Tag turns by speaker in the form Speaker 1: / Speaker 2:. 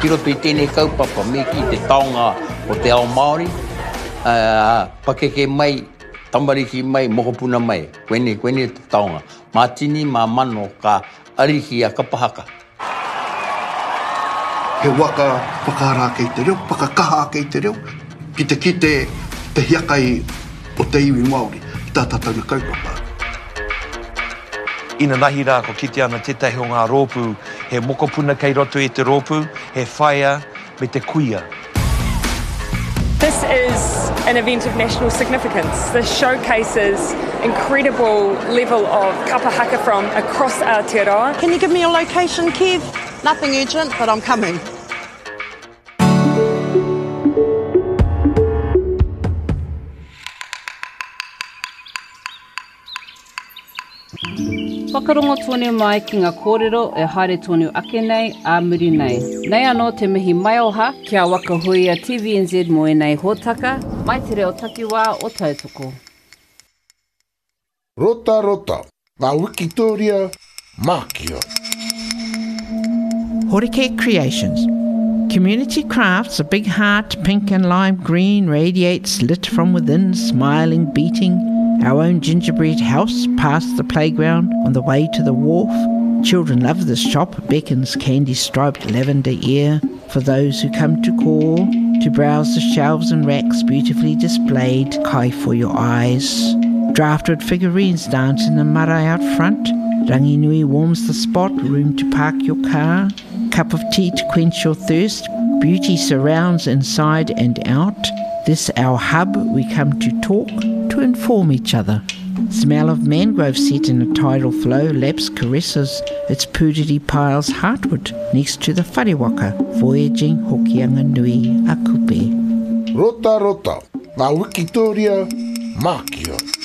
Speaker 1: ki roto I tēnei kaupapa me ki te taonga o te ao Māori, pakeke mai, tamariki mai, mokopuna mai, koene te taonga. Mātini, mā mano ka ariki a kapahaka.
Speaker 2: He waka whakaara kei te reo, whakakaha kei te reo, ki te hiakai o te iwi Māori, I tā tātou na kaupapa.
Speaker 3: Ina nahi rā ko kite ana tētahi o ngā rōpū, he mokopuna kei roto I te rōpū, he whaia me te kuia.
Speaker 4: This is an event of national significance. This showcases incredible level of kapahaka from across Aotearoa.
Speaker 5: Can you give me a location, Kev? Nothing urgent, but I'm coming.
Speaker 6: Whakarongo tōne mai ki ngā kōrero e haere tōne ake nei, a muri nei. Nei anō te mihi mai oha, kia wakahui a TVNZ mo e nei hōtaka, mai te reo takiwā o tautoko.
Speaker 7: Rota rota, ngā Wikitoria, Mākio.
Speaker 8: Horike Creations. Community crafts, a big heart, pink and lime green, radiates lit from within, smiling, beating. Our own gingerbread house past the playground on the way to the wharf. Children love this shop, beckons candy-striped lavender air for those who come to call, to browse the shelves and racks beautifully displayed, kai for your eyes. Draftwood figurines dance in the marae out front. Ranginui warms the spot, room to park your car. Cup of tea to quench your thirst. Beauty surrounds inside and out. This our hub, we come to talk, to inform each other. Smell of mangrove set in a tidal flow laps caresses its pūriri piles heartward next to the wharewaka, voyaging hokianga nui a kupe.
Speaker 7: Rota rota, ngā Wikitoria, Mākio.